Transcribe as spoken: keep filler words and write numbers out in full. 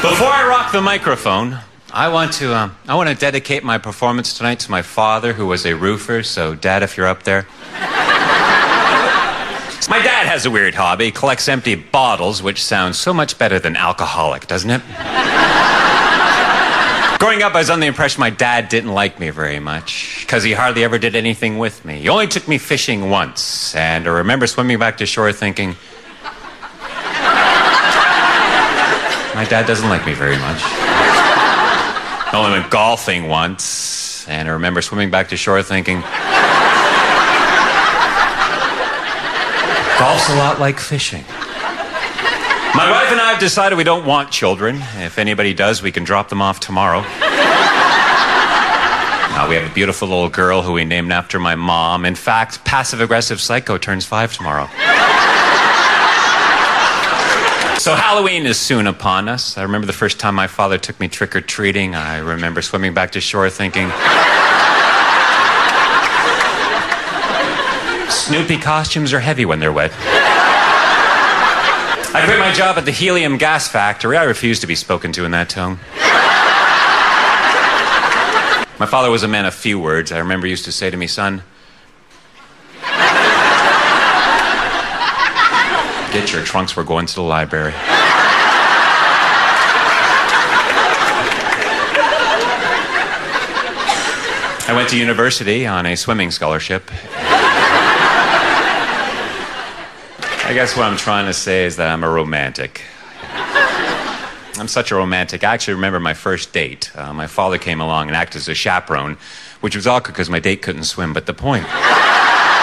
Before I rock the microphone, I want to um, I want to dedicate my performance tonight to my father, who was a roofer. So, Dad, if you're up there. My dad has a weird hobby. He collects empty bottles, which sounds so much better than alcoholic, doesn't it? Growing up, I was under the impression my dad didn't like me very much because he hardly ever did anything with me. He only took me fishing once, and I remember swimming back to shore thinking, my dad doesn't like me very much. I only went golfing once, and I remember swimming back to shore thinking, golf's a lot like fishing. My wife and I have decided we don't want children. If anybody does, we can drop them off tomorrow. Uh, we have a beautiful little girl who we named after my mom. In fact, passive-aggressive psycho turns five tomorrow. So Halloween is soon upon us. I remember the first time my father took me trick-or-treating. I remember swimming back to shore thinking, Snoopy costumes are heavy when they're wet. I quit my job at the helium gas factory. I refused to be spoken to in that tone. My father was a man of few words. I remember he used to say to me, son, get your trunks, we're going to the library. I went to university on a swimming scholarship. I guess what I'm trying to say is that I'm a romantic. I'm such a romantic. I actually remember my first date. Uh, my father came along and acted as a chaperone, which was awkward because my date couldn't swim, but the point...